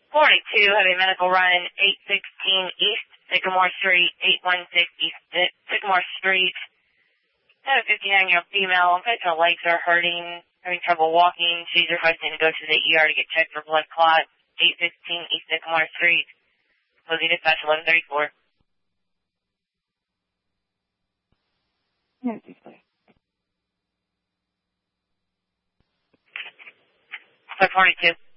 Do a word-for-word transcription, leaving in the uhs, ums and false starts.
forty-two, heavy medical run, eight sixteen East Sycamore Street, eight one six East Sycamore Street. Had a fifty-nine-year-old female, both her legs are hurting, having trouble walking. She's requesting to go to the E R to get checked for blood clot, eight fifteen East Sycamore Street. Closing dispatch eleven thirty-four. Yes, please. forty-two.